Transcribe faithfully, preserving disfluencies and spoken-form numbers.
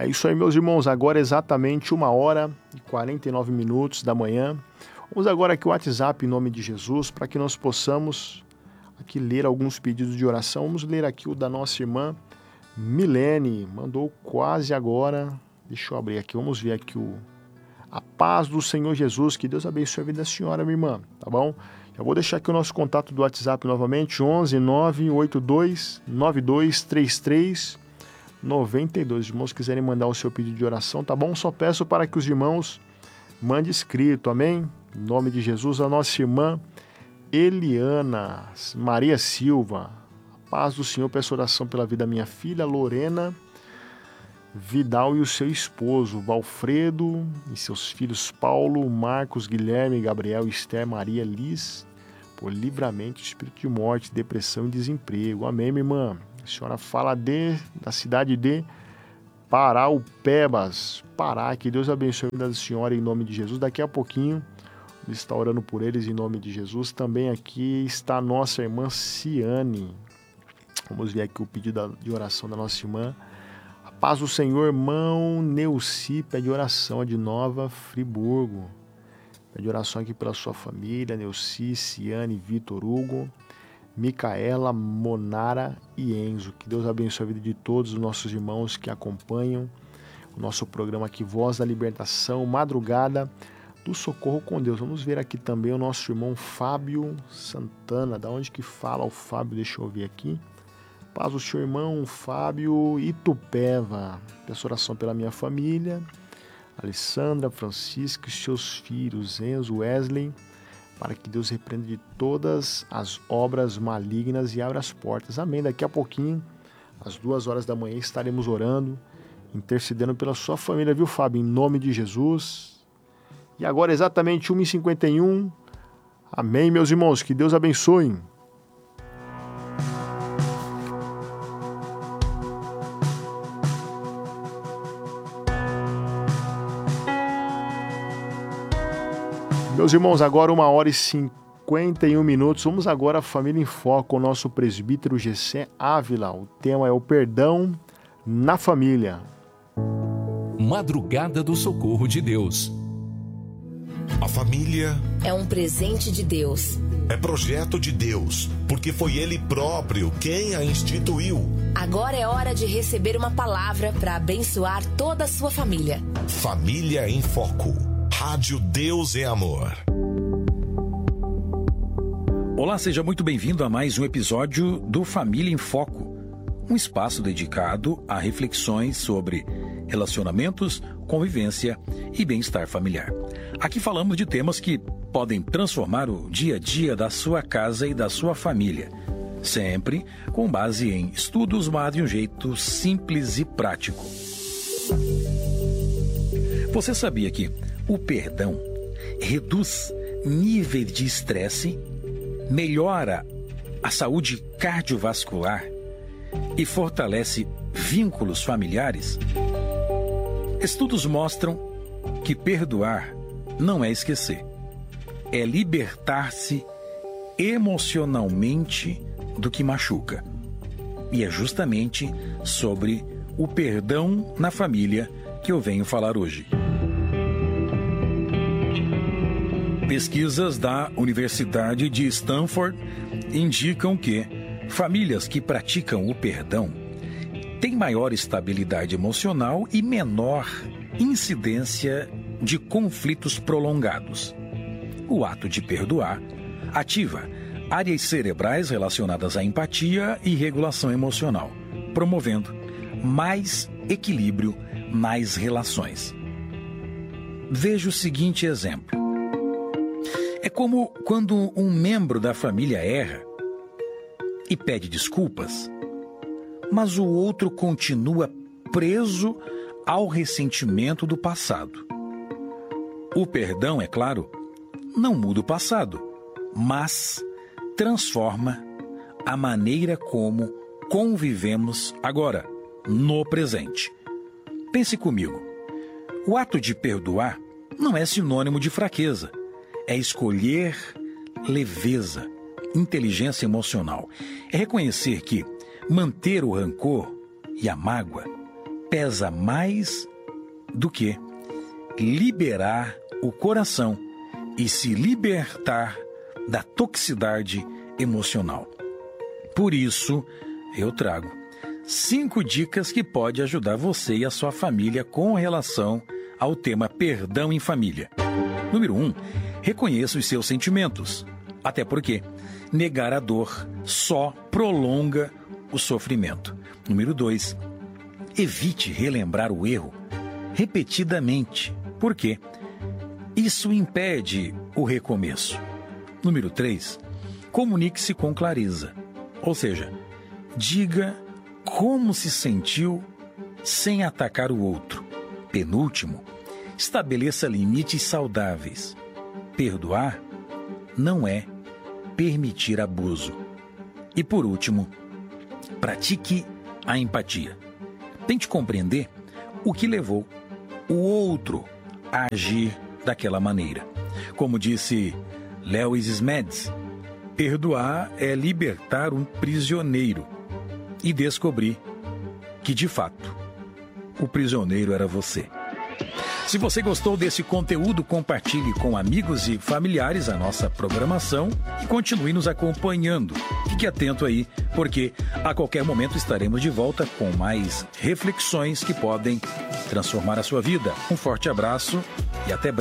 É isso aí, meus irmãos. Agora é exatamente uma hora e quarenta e nove minutos da manhã. Vamos agora aqui o WhatsApp em nome de Jesus para que nós possamos aqui ler alguns pedidos de oração. Vamos ler aqui o da nossa irmã Milene. Mandou quase agora. Deixa eu abrir aqui. Vamos ver aqui o... A paz do Senhor Jesus. Que Deus abençoe a vida da senhora, minha irmã. Tá bom? Já vou deixar aqui o nosso contato do WhatsApp novamente. onze nove oito dois nove dois três três noventa e dois. Os irmãos quiserem mandar o seu pedido de oração, tá bom? Só peço para que os irmãos mandem escrito, amém? Em nome de Jesus, a nossa irmã Eliana Maria Silva. A paz do Senhor, peço oração pela vida da minha filha Lorena Vidal e o seu esposo Valfredo e seus filhos Paulo, Marcos, Guilherme, Gabriel, Esther, Maria, Liz, por livramento do espírito de morte, depressão e desemprego. Amém, minha irmã? A senhora fala de, da cidade de Paraupebas, Pará. Que Deus abençoe a vida da senhora em nome de Jesus. Daqui a pouquinho, ele está orando por eles em nome de Jesus. Também aqui está a nossa irmã Ciane. Vamos ver aqui o pedido de oração da nossa irmã. A paz do Senhor, irmão Neuci, pede oração de Nova Friburgo. Pede oração aqui pela sua família, Neuci, Ciane, Vitor Hugo, Micaela, Monara e Enzo. Que Deus abençoe a vida de todos os nossos irmãos que acompanham o nosso programa aqui, Voz da Libertação, Madrugada do Socorro com Deus. Vamos ver aqui também o nosso irmão Fábio Santana. Da onde que fala o Fábio? Deixa eu ver aqui. Paz do seu irmão Fábio Itupeva. Peço oração pela minha família, Alessandra, Francisca e seus filhos, Enzo, Wesley, para que Deus repreenda de todas as obras malignas e abra as portas. Amém. Daqui a pouquinho, às duas horas da manhã, estaremos orando, intercedendo pela sua família, viu, Fábio? Em nome de Jesus. E agora, exatamente uma e cinquenta e um. Amém, meus irmãos. Que Deus abençoe. Meus irmãos, agora uma hora e cinquenta e um minutos. Vamos agora, Família em Foco, o nosso presbítero Gessé Ávila. O tema é o perdão na família. Madrugada do Socorro de Deus. A família é um presente de Deus. É projeto de Deus, porque foi Ele próprio quem a instituiu. Agora é hora de receber uma palavra para abençoar toda a sua família. Família em Foco. Rádio Deus é Amor. Olá, seja muito bem-vindo a mais um episódio do Família em Foco, um espaço dedicado a reflexões sobre relacionamentos, convivência e bem-estar familiar. Aqui falamos de temas que podem transformar o dia a dia da sua casa e da sua família, sempre com base em estudos, mas de um jeito simples e prático. Você sabia que o perdão reduz níveis de estresse, melhora a saúde cardiovascular e fortalece vínculos familiares? Estudos mostram que perdoar não é esquecer, é libertar-se emocionalmente do que machuca. E é justamente sobre o perdão na família que eu venho falar hoje. Pesquisas da Universidade de Stanford indicam que famílias que praticam o perdão têm maior estabilidade emocional e menor incidência de conflitos prolongados. O ato de perdoar ativa áreas cerebrais relacionadas à empatia e regulação emocional, promovendo mais equilíbrio nas relações. Veja o seguinte exemplo. É como quando um membro da família erra e pede desculpas, mas o outro continua preso ao ressentimento do passado. O perdão, é claro, não muda o passado, mas transforma a maneira como convivemos agora, no presente. Pense comigo. O ato de perdoar não é sinônimo de fraqueza. É escolher leveza, inteligência emocional. É reconhecer que manter o rancor e a mágoa pesa mais do que liberar o coração e se libertar da toxicidade emocional. Por isso, eu trago cinco dicas que podem ajudar você e a sua família com relação ao tema perdão em família. Número um, reconheça os seus sentimentos. Até porque negar a dor só prolonga o sofrimento. Número dois, evite relembrar o erro repetidamente. Por quê? Isso impede o recomeço. Número três, comunique-se com clareza. Ou seja, diga como se sentiu sem atacar o outro. Penúltimo, estabeleça limites saudáveis. Perdoar não é permitir abuso. E por último, pratique a empatia. Tente compreender o que levou o outro a agir daquela maneira. Como disse Lewis Smedes, perdoar é libertar um prisioneiro e descobrir que, de fato, o prisioneiro era você. Se você gostou desse conteúdo, compartilhe com amigos e familiares a nossa programação e continue nos acompanhando. Fique atento aí, porque a qualquer momento estaremos de volta com mais reflexões que podem transformar a sua vida. Um forte abraço e até breve.